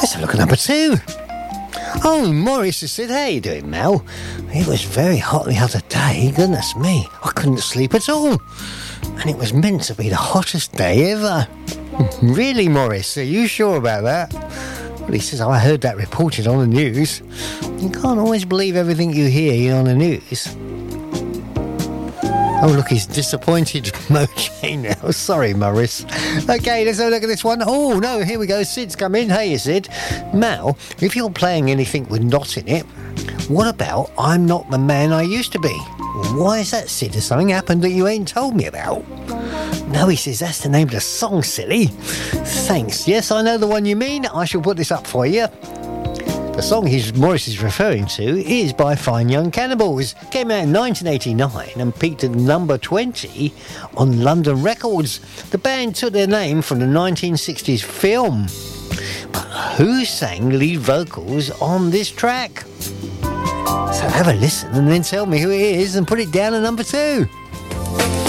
Let's have a look at number 2. Oh, Morris has said, how you doing, Mel? It was very hot the other day, goodness me. I couldn't sleep at all. And it was meant to be the hottest day ever. Really, Morris? Are you sure about that? Well, he says, I heard that reported on the news. You can't always believe everything you hear on the news. Oh, look, he's disappointed Mojay now. Sorry, Morris. OK, let's have a look at this one. Oh, no, here we go. Sid's come in. Hey, Sid. Mal, if you're playing anything with not in it, what about I'm Not the Man I Used to Be? Why is that, Sid? Has something happened that you ain't told me about? No, he says, that's the name of the song, silly. Thanks. Yes, I know the one you mean. I shall put this up for you. The song Morris is referring to is by Fine Young Cannibals. Came out in 1989 and peaked at number 20 on London Records. The band took their name from the 1960s film. But who sang lead vocals on this track? So have a listen and then tell me who it is and put it down at number 2.